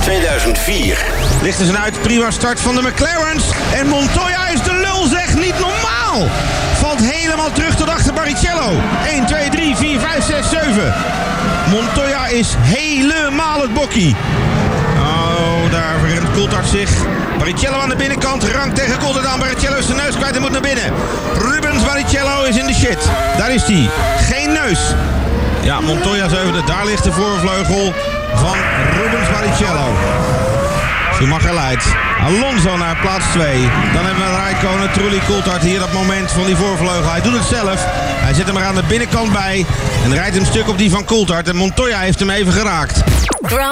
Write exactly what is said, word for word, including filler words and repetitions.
tweeduizend vier. Lichten ze uit, prima start van de McLaren's. En Montoya is de lul, zeg, niet normaal. Valt helemaal terug tot achter Barrichello. één, twee, drie, vier, vijf, zes, zeven. Montoya is helemaal het bokkie. Oh, daar verrent Coulthard zich. Barrichello aan de binnenkant, rank tegen Coulthard aan. Barrichello is zijn neus kwijt en moet naar binnen. Rubens Barrichello is in de shit. Daar is hij. Geen neus. Ja, Montoya zevende. Daar ligt de voorvleugel van Rubens Barrichello. Schumacher leidt. Alonso naar plaats twee. Dan hebben we Räikkönen, Trulli, Coulthard. Hier dat moment van die voorvleugel. Hij doet het zelf. Hij zet hem er aan de binnenkant bij. En rijdt een stuk op die van Coulthard. En Montoya heeft hem even geraakt.